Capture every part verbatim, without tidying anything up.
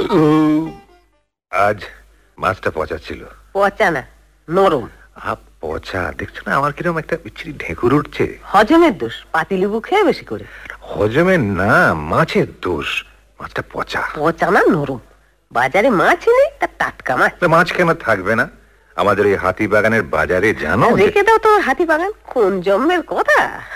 আজ মাছটা পচা ছিল। পচা না, নরম। আ পচা, দেখছো না আমার কিরকম একটা বিচ্ছিরি ঢেকুর উঠছে। হজমের দোষ, পাতিলেবু খেয়ে বেশি করে। হজমের না, মাছের দোষ। মাছটা পচা। পচা না, নরম। বাজারে মাছ নেই, তা টাটকা মাছ। মাছ কেন থাকবে না আমাদের এই হাতি বাগানের বাজারে, জানো? রেখে দাও তোমার হাতি বাগান, কোন জন্মের কথা।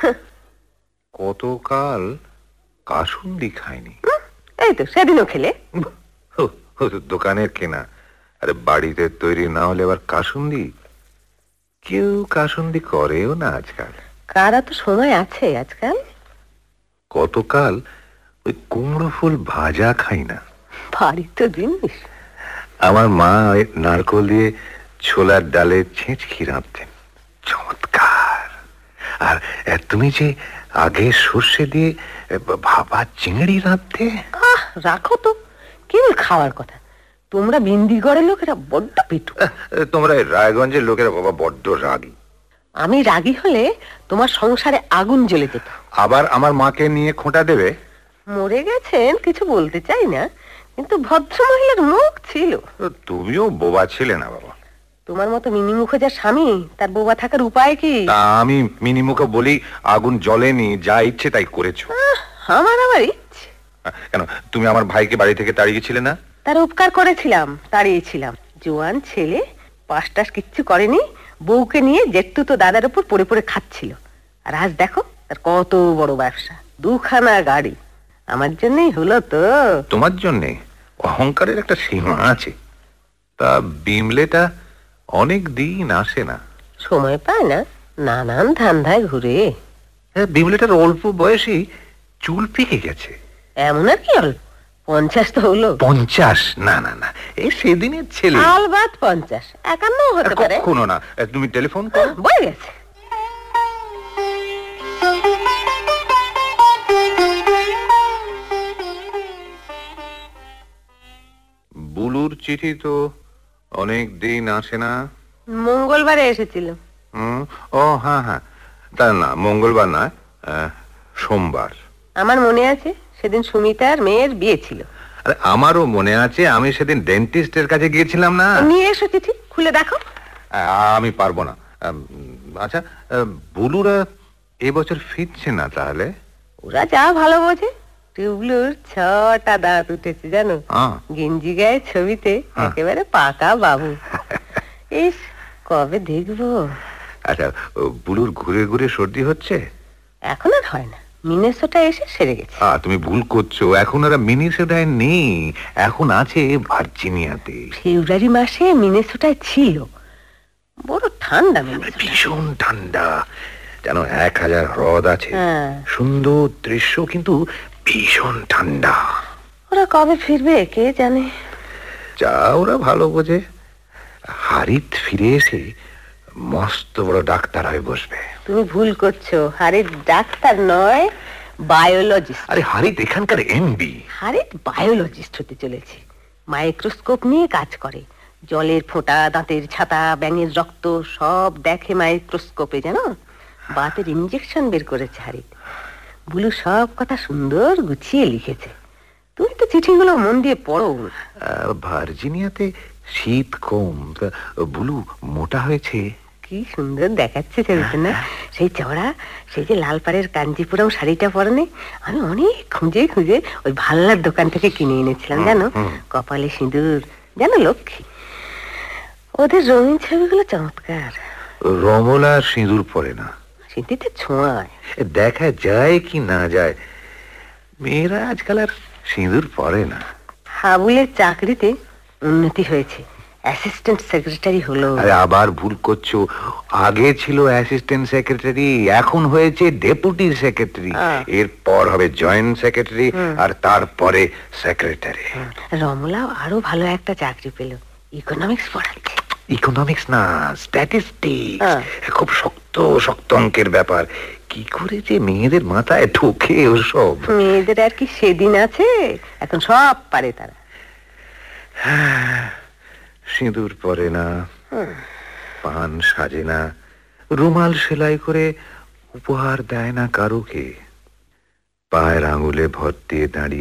কতকাল কাসুন্দি খায়নি। এই তো সেদিনও খেলে। দোকানের কেনা, আরে বাড়িতে তৈরি না হলে আবার কাসুন্দি? কেউ কাসুন্দি করেও না আজকাল। কারা তো সময় আছে আজকাল। কতকাল ওই কুমড়ো ফুল ভাজা খাই না। বাড়ির তো জিনিস। আমার মা নারকল দিয়ে ছোলার ডালে ছেঁচকি রাঁধতেন, চমৎকার। আর তুমি যে আগে সর্ষে দিয়ে ভাপা চিংড়ি রাঁধতে। আহ, রাখো তো, কেবল খাওয়ার কথা। তোমরা বিন্দিগড়ের লোকেরা বড্ড পিটু। তোমরা রায়গঞ্জের লোকেরা বাবা বড্ড রাগী। আমি রাগী হলে তোমার সংসারে আগুন জ্বলে যেত। আবার আমার মাকে নিয়ে খোঁটা দেবে। মরে গেছেন, কিছু বলতে চাই না, কিন্তু ভদ্র মহিলার মুখ ছিল। তুমিও বোবা ছিলে না বাবা। তোমার মতো মিনি মুখোজার স্বামী, তার বোবা থাকার উপায় কি? আমি মিনি মুখে বলি আগুন জ্বলেনি, যা ইচ্ছে তাই করেছো। আমার আবার ইচ্ছে কেন? তুমি আমার ভাইকে বাড়ি থেকে তাড়িয়েছিলে না? তার উপকার করেছিলাম, তাড়িয়েছিলাম। জোয়ান ছেলে, পাঁচটাস কিচ্ছু করেনি, বউকে নিয়ে জেঠু তো দাদার উপর পড়ে পড়ে খাচ্ছিল। আর আজ দেখো তার কত বড় ব্যবসা, দুখানা গাড়ি। আমার জন্যই হলো তো। তোমার জন্যে? অহংকারের একটা সীমা আছে। তা বিমলেটা অনেক দিন আসে না। সময় পায় না, নানান ধান্দায় ঘুরে। হ্যাঁ, বিমলেটার অল্প বয়সী চুল পেকে গেছে। এমন আর কি অল্প, পঞ্চাশ তো হলো। পঞ্চাশ? না না না, এই সেদিনের ছেলে। আলবাত পঞ্চাশ, একান্ন হতে পারে। কখনো না। তুমি টেলিফোন করো। বলে গেছে। বুলুর চিঠি তো অনেক দিন আসে না। মঙ্গলবারে এসেছিল। হুম, ও হ্যাঁ হ্যাঁ, তা না মঙ্গলবার না, সোমবার। আমার মনে আছে সেদিন সুমিতার মেয়ের বিয়ে ছিল। আরে আমারও মনে আছে, আমি সেদিন ডেন্টিস্টের কাছে গিয়েছিলাম না। নিয়ে এসো চিঠি, খুলে দেখো। আমি পারবো না। আচ্ছা, বুলুরা এবছর ফিরছে না তাহলে? ওরা যা ভালো বোঝে। টুবলুর ছটা দাঁত উঠেছে জানো, গেঞ্জি গায়ে ছবিতে একেবারে পাকা বাবু। ইস, কবে দেখবো। আচ্ছা, বুলুর ঘুরে ঘুরে সর্দি হচ্ছে? এখন আর হয় না, মিনেসোটা এসে সেরে গেছে। তুমি ভুল করছো, এখন আর মিনেসোটায় নেই, এখন আছে ভার্জিনিয়াতে। ফেব্রুয়ারি মাসে মিনেসোটায় ছিল। বড় ঠান্ডা, ভীষণ ঠান্ডা। যেন এক হাজার হ্রদ আছে, সুন্দর দৃশ্য, কিন্তু ভীষণ ঠান্ডা। ওরা কবে ফিরবে কে জানে। যা ওরা ভালো বোঝে। হারিত ফিরে এসে মস্ত বড় ডাক্তার হয়ে বসবে। তুমি ভুল করছো, হারিত ডাক্তার নয়, বায়োলজিস্ট। আরে হারিত এখানকার এমবি। হারিত বায়োলজিস্ট হতে চলেছে। মাইক্রোস্কোপ নিয়ে কাজ করে। জলের ফোঁটা, দাঁতের ছাতা, ব্যাঙের রক্ত সব দেখে মাইক্রোস্কোপে, জানো। বাতের ইনজেকশন বের করেছে হারিত। বুলু সব কথা সুন্দর গুছিয়ে লিখেছে। তুমি তো চিঠিগুলো মন দিয়ে পড়ো। ভার্জিনিয়াতে শীত কম, বুলু মোটা হয়েছে। কি সুন্দর দেখাচ্ছে ছবিতে না, সেই চড়া, সেই যে লাল পাড়ের কাঞ্জিপুরম শাড়িটা পরনে আমি অনেক খুঁজে খুঁজে ওই ভাল্লার দোকান থেকে কিনে এনেছিলাম জানো। কপালে সিঁদুর, জানো লক্ষ্মী। ওদের রঙিন ছবিগুলো চমৎকার। রমলা সিঁদুর পরে না, সিঁথিতে ছোঁয়ায়। দেখা যায় কি না যায়, মেয়েরা আজকাল আর সিঁদুর পরে না। হাবুলের চাকরিতে উন্নতি হয়েছে, অ্যাসিস্ট্যান্ট সেক্রেটারি হলো। আরে আবার ভুল করছো, আগে ছিল অ্যাসিস্ট্যান্ট সেক্রেটারি, এখন হয়েছে ডেপুটি সেক্রেটারি, এরপর হবে জয়েন্ট সেক্রেটারি, আর তারপরে সেক্রেটারি। রমলাও আরো ভালো একটা চাকরি পেল, ইকোনমিক্স পড়াচ্ছে। ইকোনমিক্স না, স্ট্যাটিস্টিক্স। খুব শক্ত শক্ত অঙ্কের ব্যাপার। কি করে যে মেয়েদের মাথায় ঢোকে ওসব। মেয়েদের আর কি সেদিন আছে, এখন সব পারে তারা। সিঁদুর পরে না, পান সাজে না, রুমাল সেলাই করে উপহার দেয় না কারুকে, পায়ের আঙুলে ভর দিয়ে দাঁড়িয়ে